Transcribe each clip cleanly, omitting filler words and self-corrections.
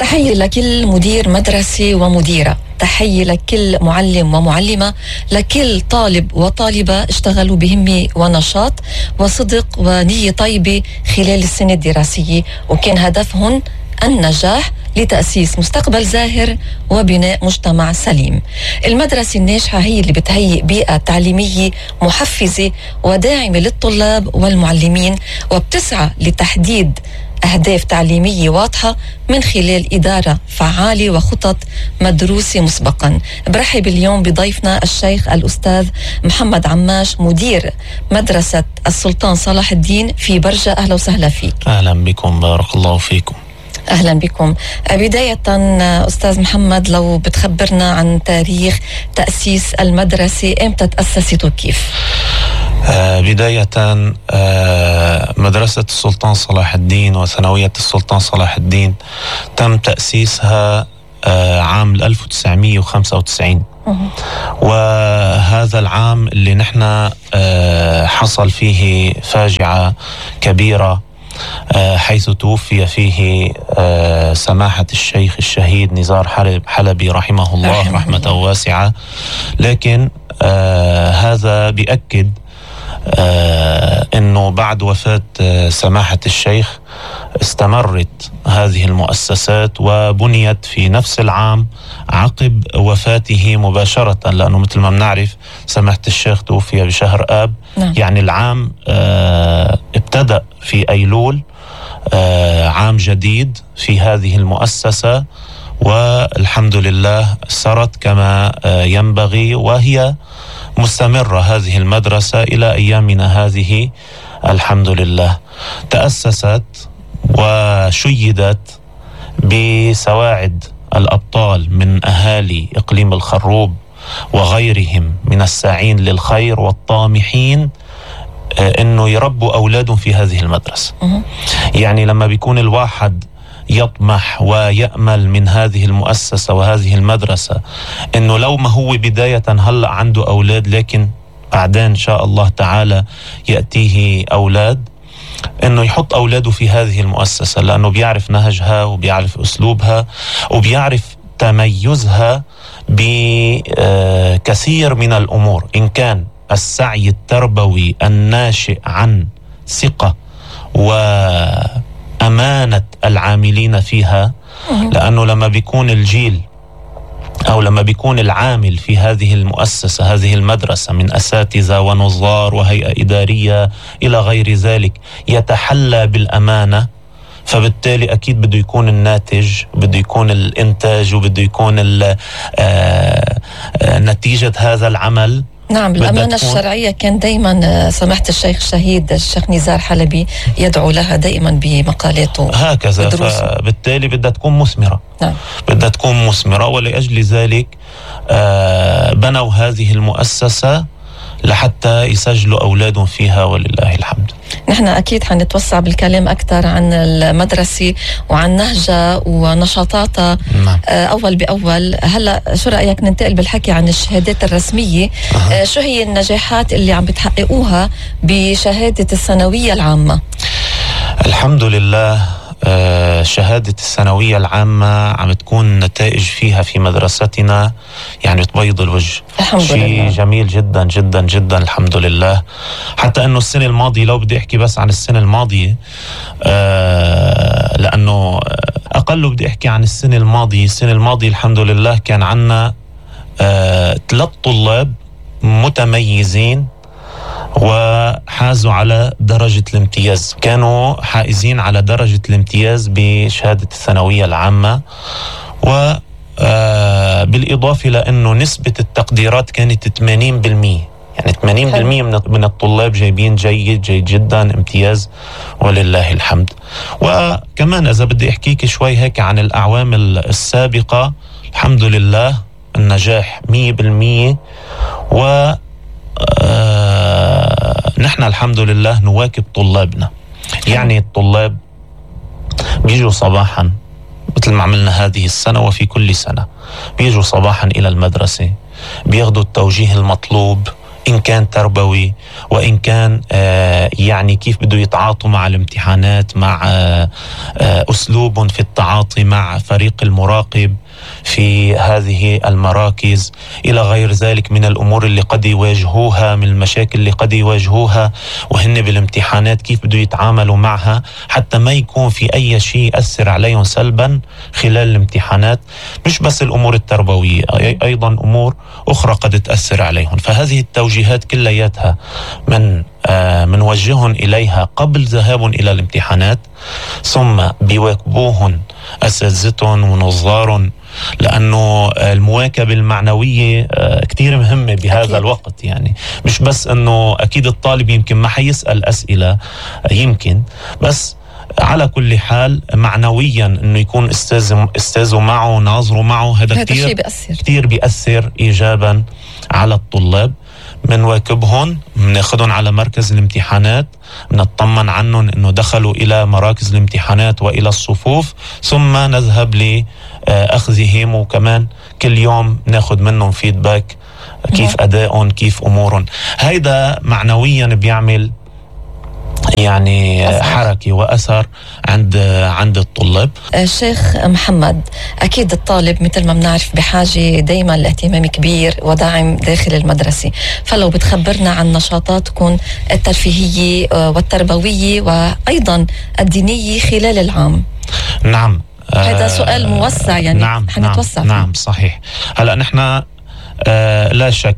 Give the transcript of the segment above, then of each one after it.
تحية لكل مدير مدرسة ومديرة، تحية لكل معلم ومعلمة، لكل طالب وطالبة اشتغلوا بهمة ونشاط وصدق ونية طيبة خلال السنة الدراسية، وكان هدفهم النجاح لتأسيس مستقبل زاهر وبناء مجتمع سليم. المدرسة الناجحة هي اللي بتهيئ بيئة تعليمية محفزة وداعمة للطلاب والمعلمين، وبتسعى لتحديد أهداف تعليمية واضحة من خلال إدارة فعالة وخطط مدروسة مسبقا. برحب اليوم بضيفنا الشيخ الأستاذ محمد عماش، مدير مدرسة السلطان صلاح الدين في برجة. أهلا وسهلا فيك. أهلا بكم، بارك الله فيكم. أهلا بكم. بداية أستاذ محمد، لو بتخبرنا عن تاريخ تأسيس المدرسة، إمتى تأسست وكيف؟ بداية مدرسة السلطان صلاح الدين وثانوية السلطان صلاح الدين تم تأسيسها عام 1995. وهذا العام اللي نحن حصل فيه فاجعة كبيرة، حيث توفي فيه سماحة الشيخ الشهيد نزار حلبي رحمه الله رحمة واسعة. لكن هذا بيأكد انه بعد وفاة سماحة الشيخ استمرت هذه المؤسسات وبنيت في نفس العام عقب وفاته مباشرة، لأنه مثل ما بنعرف سماحة الشيخ توفي بشهر آب. يعني العام ابتدأ في أيلول، عام جديد في هذه المؤسسة، والحمد لله سرت كما ينبغي، وهي مستمرة هذه المدرسة إلى أيامنا هذه الحمد لله. تأسست وشيدت بسواعد الأبطال من أهالي إقليم الخروب وغيرهم من الساعين للخير والطامحين إنه يربوا أولادهم في هذه المدرسة. يعني لما بيكون الواحد يطمح ويأمل من هذه المؤسسة وهذه المدرسة إنه لو ما هو بداية هلأ عنده أولاد، لكن بعدين إن شاء الله تعالى يأتيه أولاد، إنه يحط أولاده في هذه المؤسسة، لأنه بيعرف نهجها وبيعرف أسلوبها وبيعرف تميزها بكثير من الأمور، إن كان السعي التربوي الناشئ عن ثقة وأمانة العاملين فيها. لأنه لما بيكون الجيل أو لما بيكون العامل في هذه المؤسسة هذه المدرسة من أساتذة ونظار وهيئة إدارية إلى غير ذلك يتحلى بالأمانة، فبالتالي أكيد بده يكون الناتج، بده يكون الإنتاج، وبده يكون نتيجة هذا العمل. نعم، الأمانة الشرعية كان دائما سماحة الشيخ الشهيد الشيخ نزار حلبي يدعو لها دائما بمقالاته هكذا، فبالتالي بدها تكون مثمرة. نعم. بدها تكون مثمرة، ولأجل ذلك بنوا هذه المؤسسة لحتى يسجلوا أولادهم فيها، ولله الحمد. نحن أكيد حنتوسع بالكلام أكثر عن المدرسة وعن نهجها ونشاطاتها. نعم. أول بأول، هلأ شو رأيك ننتقل بالحكي عن الشهادات الرسمية؟ شو هي النجاحات اللي عم بتحققوها بشهادة الثانوية العامة؟ الحمد لله، شهادة الثانوية العامة عم تكون نتائج فيها في مدرستنا يعني تبيض الوجه. شيء جميل جدا جدا جدا الحمد لله. حتى انه السنة الماضية، لو بدي احكي بس عن السنة الماضية لانه اقل بدي احكي عن السنة الماضية. السنة الماضية الحمد لله كان عنا 3 طلاب متميزين وحازوا على درجة الامتياز، كانوا حائزين على درجة الامتياز بشهادة الثانوية العامة. وبالإضافة لأنه نسبة التقديرات كانت 80%، يعني 80% من الطلاب جايبين جيد جدا امتياز، ولله الحمد. وكمان إذا بدي أحكيك شوي هيك عن الأعوام السابقة، الحمد لله النجاح 100%. و نحن الحمد لله نواكب طلابنا. يعني الطلاب بيجوا صباحا مثل ما عملنا هذه السنة وفي كل سنة، بيجوا صباحا إلى المدرسة، بياخدوا التوجيه المطلوب إن كان تربوي، وإن كان يعني كيف بده يتعاطوا مع الامتحانات، مع أسلوب في التعاطي مع فريق المراقب في هذه المراكز، إلى غير ذلك من الأمور اللي قد يواجهوها، من المشاكل اللي قد يواجهوها وهن بالامتحانات، كيف بده يتعاملوا معها حتى ما يكون في أي شيء يأثر عليهم سلبا خلال الامتحانات. مش بس الأمور التربوية، أيضا أمور أخرى قد تأثر عليهم. فهذه التوجيهات كلياتها منوجهن إليها قبل ذهابهم إلى الامتحانات، ثم بيواكبوهن أساتذتهم ونظارهم، لأنه المواكبة المعنوية كتير مهمة بهذا أكيد. الوقت يعني مش بس أنه أكيد الطالب يمكن ما حيسأل أسئلة يمكن، بس على كل حال معنويا انه يكون استاذه معه، ناظره معه، هذا كتير بيأثر ايجابا على الطلاب. منواكبهم، مناخدهم على مركز الامتحانات، نطمن عنهم انه دخلوا الى مراكز الامتحانات والى الصفوف، ثم نذهب لاخذهم، وكمان كل يوم ناخد منهم فيدباك كيف ادائهم، كيف امورهم. هيدا معنويا بيعمل يعني حركة وأثر عند الطلاب. شيخ محمد، أكيد الطالب مثل ما بنعرف بحاجة دايما لاهتمام كبير ودعم داخل المدرسة، فلو بتخبرنا عن نشاطاتكم الترفيهية والتربوية وأيضا الدينية خلال العام. نعم، هذا سؤال موسع يعني. نعم حنتوسع نعم صحيح. هلأ نحن لا شك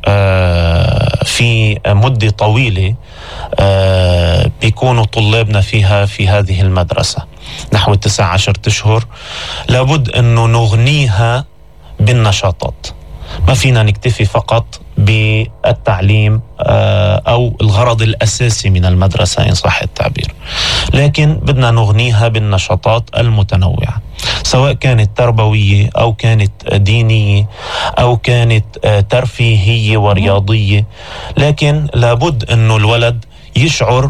في مدة طويلة بيكونوا طلابنا فيها في هذه المدرسة نحو 19 أشهر، لابد أنه نغنيها بالنشاطات. ما فينا نكتفي فقط بالتعليم أو الغرض الأساسي من المدرسة إن صح التعبير، لكن بدنا نغنيها بالنشاطات المتنوعة، سواء كانت تربوية أو كانت دينية أو كانت ترفيهية ورياضية. لكن لابد أنه الولد يشعر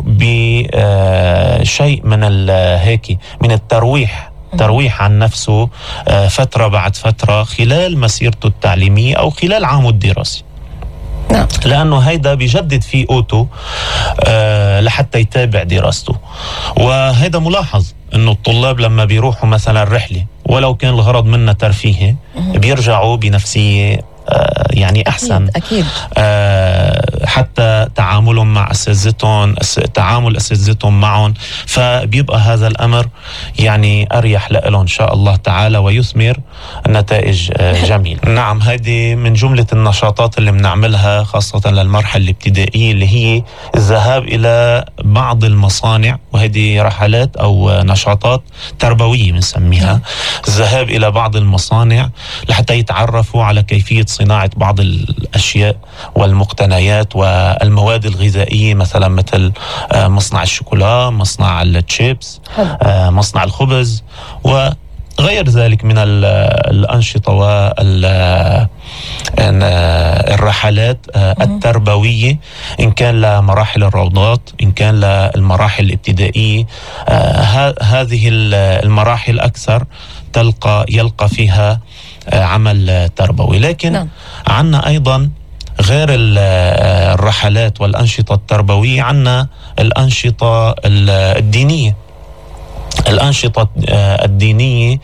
بشيء من هيك من ترويح عن نفسه فترة بعد فترة خلال مسيرته التعليمية أو خلال عامه الدراسي. نعم. لأنه هيدا بيجدد فيه قوته لحتى يتابع دراسته. وهيدا ملاحظ أنه الطلاب لما بيروحوا مثلا رحلة ولو كان الغرض منها ترفيهي بيرجعوا بنفسية يعني أحسن. أكيد. حتى تعاملهم مع أساتذتهم، تعامل أساتذتهم معهم، فبيبقى هذا الأمر يعني أريح لهم إن شاء الله تعالى ويثمر نتائج جميلة. نعم، هذه من جملة النشاطات اللي بنعملها خاصة للمرحلة الابتدائية، اللي هي الذهاب إلى بعض المصانع، وهذه رحلات أو نشاطات تربوية بنسميها. الذهاب إلى بعض المصانع لحتى يتعرفوا على كيفية صناعة بعض الأشياء والمقتنيات والمواد الغذائية، مثلا مثل مصنع الشوكولا، مصنع التشيبس، مصنع الخبز وغير ذلك من الأنشطة والرحلات التربوية، إن كان لمراحل الروضات، إن كان للمراحل الابتدائية. هذه المراحل أكثر يلقى فيها عمل تربوي. لكن عنا أيضا غير الرحلات والأنشطة التربوية، عنا الأنشطة الدينية. الأنشطة الدينية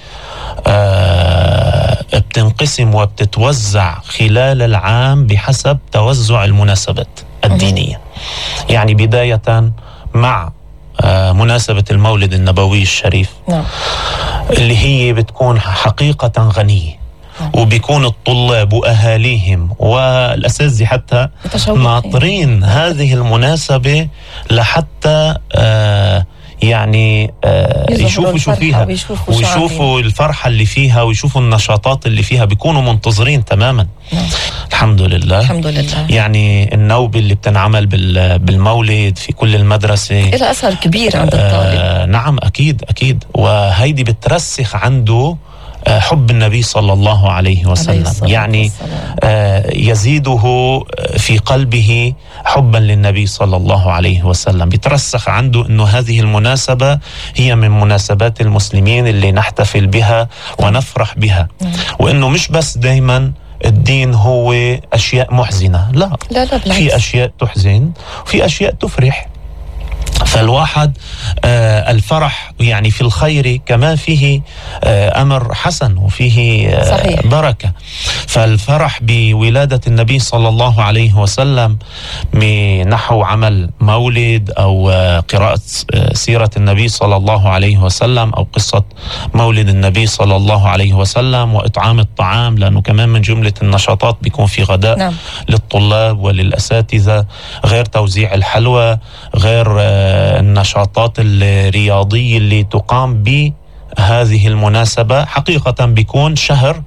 بتنقسم وبتتوزع خلال العام بحسب توزع المناسبات الدينية. يعني بداية مع مناسبة المولد النبوي الشريف، اللي هي بتكون حقيقة غنية، وبيكون الطلاب وأهاليهم والأساتذة حتى ناطرين هذه المناسبة لحتى يعني يشوفوا شو فيها، ويشوفوا الفرحة اللي فيها، ويشوفوا النشاطات اللي فيها، بيكونوا منتظرين تماما. الحمد لله. الحمد لله. يعني النوبة اللي بتنعمل بالمولد في كل المدرسة إلى أثر كبير عند الطالب. نعم أكيد. وهيدي بترسخ عنده حب النبي صلى الله عليه وسلم، يعني يزيده في قلبه حبا للنبي صلى الله عليه وسلم. بيترسخ عنده أنه هذه المناسبة هي من مناسبات المسلمين اللي نحتفل بها ونفرح بها، وأنه مش بس دايما الدين هو أشياء محزنة. لا لا بالعكس. في أشياء تحزن وفي أشياء تفرح. فالواحد الفرح يعني في الخير كمان فيه أمر حسن وفيه صحيح. بركة. فالفرح بولادة النبي صلى الله عليه وسلم نحو عمل مولد أو قراءة سيرة النبي صلى الله عليه وسلم أو قصة مولد النبي صلى الله عليه وسلم وإطعام الطعام، لأنه كمان من جملة النشاطات بيكون في غداء نعم. للطلاب وللأساتذة، غير توزيع الحلوى، غير النشاطات الرياضية اللي تقام بهذه المناسبة. حقيقة بيكون شهر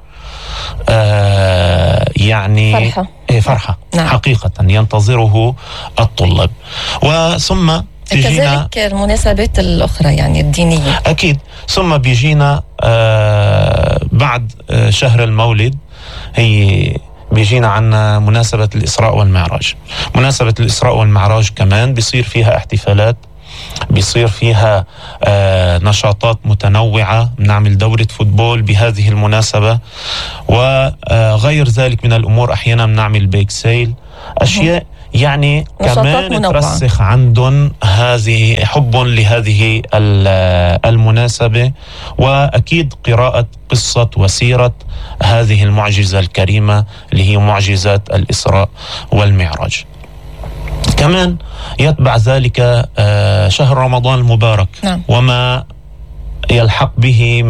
يعني فرحة نعم. حقيقة ينتظره الطلاب. وثم كذلك المناسبات الأخرى يعني الدينية أكيد. ثم بيجينا بعد شهر المولد هي بيجينا عنا مناسبة الإسراء والمعراج. مناسبة الإسراء والمعراج كمان بيصير فيها احتفالات، بيصير فيها نشاطات متنوعة، بنعمل دورة فوتبول بهذه المناسبة وغير ذلك من الأمور. أحيانا بنعمل بيك سيل، أشياء يعني كمان ترسخ عندهم هذه حب لهذه المناسبة، وأكيد قراءة قصة وسيرة هذه المعجزة الكريمة اللي هي معجزة الإسراء والمعراج. كمان يتبع ذلك شهر رمضان المبارك. نعم. وما يلحق به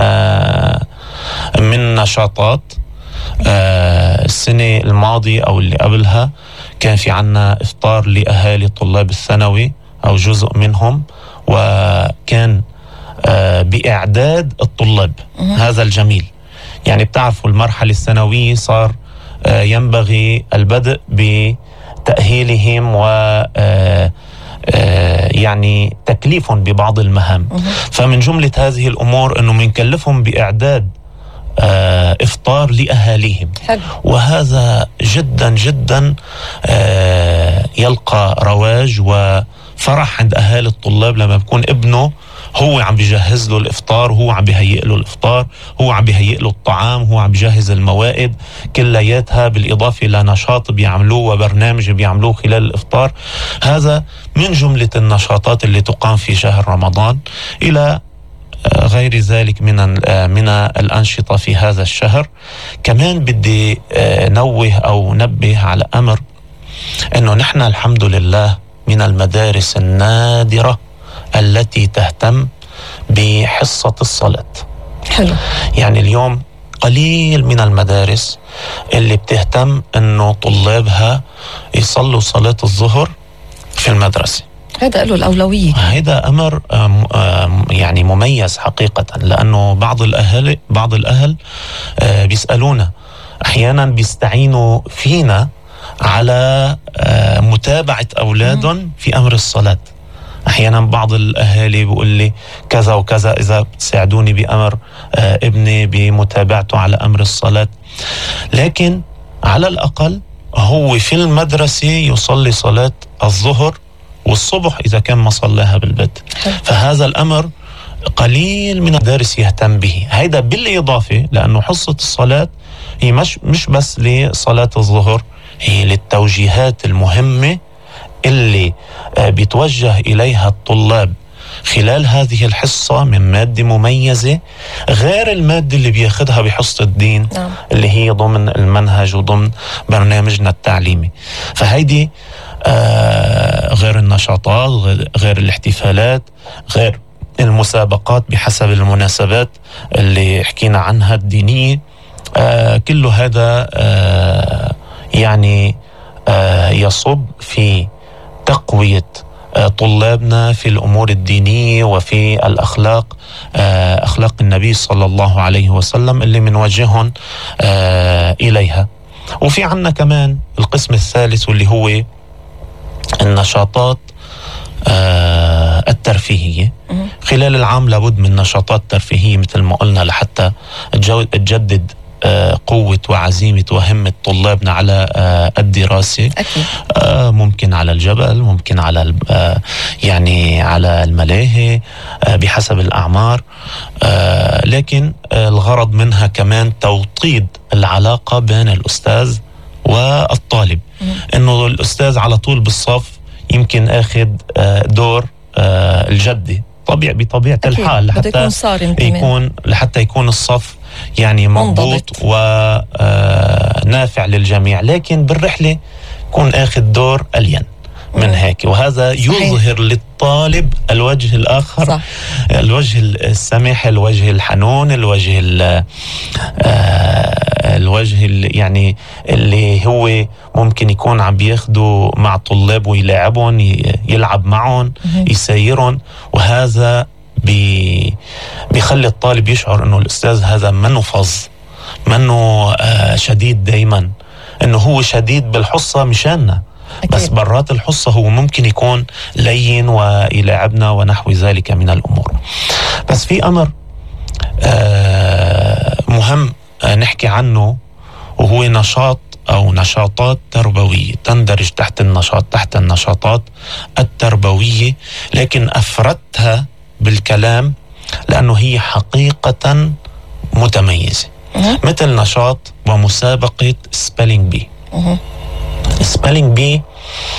من نشاطات. السنة الماضية أو اللي قبلها كان في عنا إفطار لأهالي طلاب الثانوي أو جزء منهم، وكان بإعداد الطلاب. هذا الجميل. يعني بتعرفوا المرحلة الثانوية صار ينبغي البدء بتأهيلهم و يعني تكليفهم ببعض المهام. فمن جملة هذه الأمور أنه منكلفهم بإعداد إفطار لأهاليهم. حلو. وهذا جدا جدا يلقى رواج وفرح عند أهالي الطلاب لما بيكون ابنه هو عم بيجهز له الإفطار، هو عم بيهيئ له الإفطار، هو عم بيهيئ له الطعام، هو عم بيجهز الموائد كلياتها، بالإضافة إلى نشاط بيعملوه وبرنامج بيعملوه خلال الإفطار. هذا من جملة النشاطات اللي تقام في شهر رمضان، إلى غير ذلك من الأنشطة في هذا الشهر. كمان بدي نوه أو نبه على أمر، أنه نحن الحمد لله من المدارس النادرة التي تهتم بحصة الصلاة. حلو. يعني اليوم قليل من المدارس اللي بتهتم أنه طلابها يصلوا صلاة الظهر في المدرسة. هذا له الأولوية. هذا أمر يعني مميز حقيقة، لأنه بعض الأهل بيسألونا أحيانا، بيستعينوا فينا على متابعة أولادهم في أمر الصلاة. أحيانا بعض الأهالي بيقول لي كذا وكذا، إذا بتساعدوني بأمر ابني بمتابعته على أمر الصلاة. لكن على الأقل هو في المدرسة يصلي صلاة الظهر والصبح إذا كان ما صلاها بالبيت. فهذا الأمر قليل من المدارس يهتم به. هيدا بالإضافة لأنه حصة الصلاة هي مش بس لصلاة الظهر، هي للتوجيهات المهمة اللي بيتوجه إليها الطلاب خلال هذه الحصة من مادة مميزة، غير المادة اللي بياخدها بحصة الدين اللي هي ضمن المنهج وضمن برنامجنا التعليمي. فهيدي غير النشاطات، غير الاحتفالات، غير المسابقات بحسب المناسبات اللي حكينا عنها الدينية. كل هذا يعني يصب في تقوية طلابنا في الأمور الدينية وفي الأخلاق، أخلاق النبي صلى الله عليه وسلم اللي منوجههم إليها. وفي عنا كمان القسم الثالث واللي هو النشاطات الترفيهية. خلال العام لابد من نشاطات ترفيهية مثل ما قلنا لحتى تجدد قوة وعزيمة وهمة طلابنا على الدراسة. أكيد. ممكن على الجبل، ممكن على يعني على الملاهي بحسب الأعمار. لكن الغرض منها كمان توطيد العلاقة بين الأستاذ والطالب. إنه الأستاذ على طول بالصف يمكن أخذ دور الجدي بطبيعة الحال لحتى يكون الصف يعني منضبط ونافع للجميع، لكن بالرحلة يكون أخذ دور ألين من هيك، وهذا يظهر للطالب الوجه الآخر. صح. الوجه السمح، الوجه الحنون، الوجه يعني اللي هو ممكن يكون عم بياخده مع طلاب ويلاعبهم، يلعب معهم، يسايرهم، وهذا بيخلي الطالب يشعر انه الاستاذ هذا منه فظ، منه شديد دايما، انه هو شديد بالحصة مشاننا أكيد. بس برات الحصة هو ممكن يكون لين ويلاعبنا ونحو ذلك من الأمور. بس في أمر مهم نحكي عنه، وهو نشاط أو نشاطات تربوية تندرج تحت النشاطات التربوية، لكن أفردتها بالكلام لأنه هي حقيقة متميزة، مثل نشاط ومسابقة سبيلينج بي. سبيلينج بي